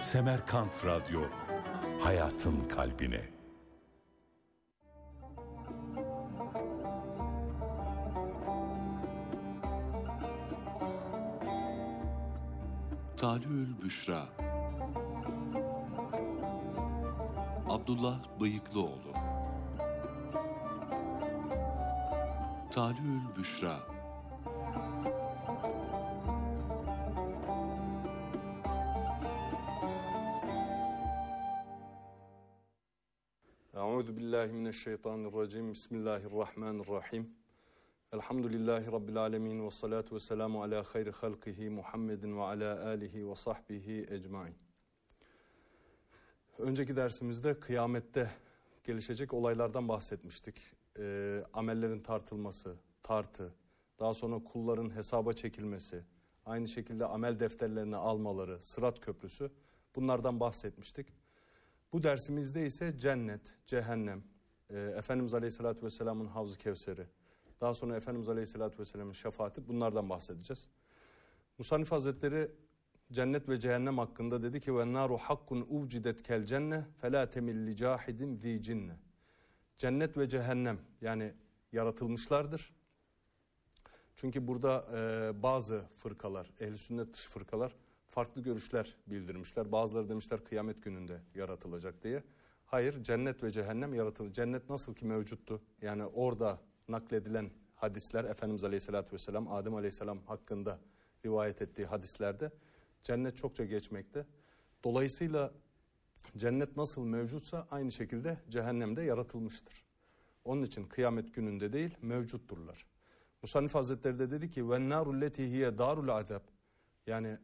Semerkant Radyo, hayatın kalbine. Talihül Büşra. Abdullah Bıyıklıoğlu. Talihül Büşra. Euzu billahi mineşşeytanirracim. Bismillahirrahmanirrahim. Elhamdülillahi rabbil alamin ve salatu vesselamu ala hayri halqihi Muhammedin ve ala alihi ve sahbihi ecmaîn. Önceki dersimizde kıyamette gelişecek olaylardan bahsetmiştik. Amellerin tartılması, tartı, daha sonra kulların hesaba çekilmesi, aynı şekilde amel defterlerini almaları, Sırat Köprüsü, bunlardan bahsetmiştik. Bu dersimizde ise cennet, cehennem, Efendimiz Aleyhisselatü Vesselam'ın Havz-ı Kevser'i, daha sonra Efendimiz Aleyhisselatü Vesselam'ın şefaati, bunlardan bahsedeceğiz. Musannif Hazretleri cennet ve cehennem hakkında dedi ki وَالنَّارُ حَقٌّ اُوْجِدَتْ كَالْجَنَّةِ فَلَا تَمِلْ لِجَاحِدٍ ذِي جِنَّةِ. Cennet ve cehennem yani yaratılmışlardır. Çünkü burada bazı fırkalar, ehl-i sünnet dışı fırkalar farklı görüşler bildirmişler. Bazıları demişler kıyamet gününde yaratılacak diye. Hayır, cennet ve cehennem yaratılır. Cennet nasıl ki mevcuttu. Yani orada nakledilen hadisler, Efendimiz Aleyhisselatü Vesselam, Adem Aleyhisselam hakkında rivayet ettiği hadislerde cennet çokça geçmekte. Dolayısıyla cennet nasıl mevcutsa aynı şekilde cehennem de yaratılmıştır. Onun için kıyamet gününde değil, mevcutturlar. Musannif Hazretleri de dedi ki وَالنَّارُ الَّتِي هِيَ دَارُ الْعَذَابِ. Yani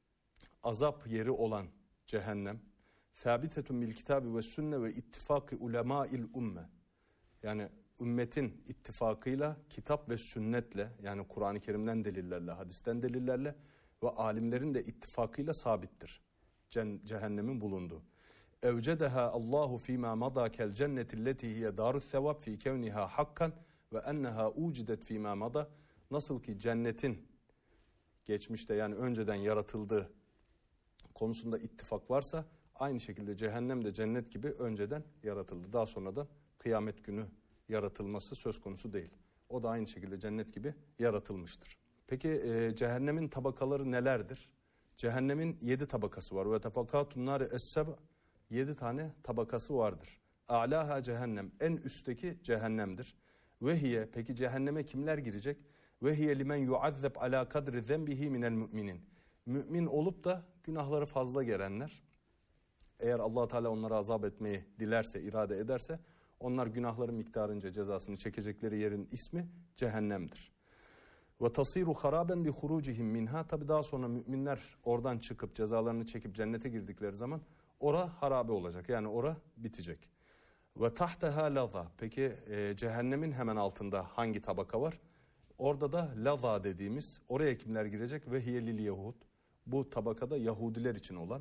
azap yeri olan cehennem "Thabitetun bil kitabi ve sünne ve ittifaki ulemâil umme." Yani ümmetin ittifakıyla, kitap ve sünnetle, yani Kur'an-ı Kerim'den delillerle, hadisten delillerle ve alimlerin de ittifakıyla sabittir cehennemin bulunduğu. Evcedeha Allahu fîmâ madâ kel cennetilleti hiye dâru's sevab fî kevniha hakkan ve enneha ucidet fîmâ madâ. Nasıl ki cennetin geçmişte yani önceden yaratıldığı konusunda ittifak varsa aynı şekilde cehennem de cennet gibi önceden yaratıldı. Daha sonradan kıyamet günü yaratılması söz konusu değil. O da aynı şekilde cennet gibi yaratılmıştır. Peki cehennemin tabakaları nelerdir? Cehennemin 7 tabakası var. Ve tabakatun nâri es-seb', 7 tane tabakası vardır. A'lâha cehennem, en üstteki cehennemdir. Ve hiye, peki cehenneme kimler girecek? Ve hiye limen yu'azzeb alâ kadri zenbihi minel mu'minin. Mümin olup da günahları fazla gelenler, eğer Allah Teala onları azap etmeyi dilerse, irade ederse, onlar günahları miktarınca cezasını çekecekleri yerin ismi cehennemdir. Ve tasiru haraben bi hurucihim minha. Tabi daha sonra müminler oradan çıkıp cezalarını çekip cennete girdikleri zaman ora harabe olacak. Yani ora bitecek. Ve tahteha laza. Peki cehennemin hemen altında hangi tabaka var? Orada da laza dediğimiz, oraya kimler girecek? Ve hiyelil yehud. Bu tabakada Yahudiler için olan.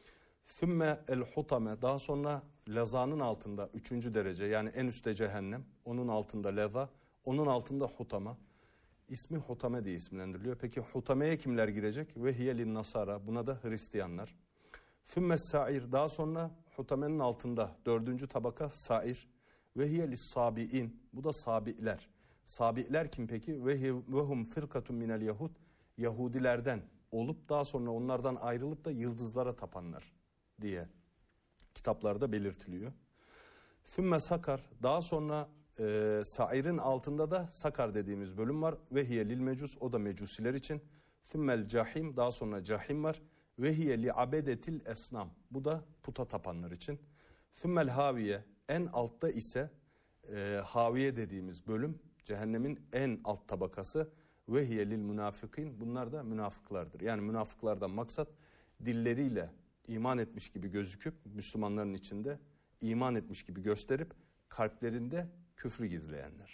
Sümme el hutame, daha sonra lazanın altında 3. derece, yani en üstte cehennem, onun altında laza, onun altında hutama. İsmi hutame diye isimlendiriliyor. Peki hutameye kimler girecek? Ve hiyelin nasara, buna da Hristiyanlar. Sümme sa'ir, daha sonra hutamenin altında 4. tabaka sa'ir. Ve hiyelis sabi'in, bu da sabi'ler. Sabi'ler kim peki? Ve hum firkatun minel yahud, Yahudilerden olup daha sonra onlardan ayrılıp da yıldızlara tapanlar diye kitaplarda belirtiliyor. Sümme sakar, daha sonra sairin altında da sakar dediğimiz bölüm var. Ve hiye lil mecus, o da mecusiler için. Sümmel cahim, daha sonra cahim var. Ve hiye li abedetil esnam, bu da puta tapanlar için. Sümmel haviye, en altta ise haviye dediğimiz bölüm, cehennemin en alt tabakası. Ve hiye lil münafıkîn, bunlar da münafıklardır. Yani münafıklardan maksat dilleriyle iman etmiş gibi gözüküp Müslümanların içinde iman etmiş gibi gösterip kalplerinde küfrü gizleyenler.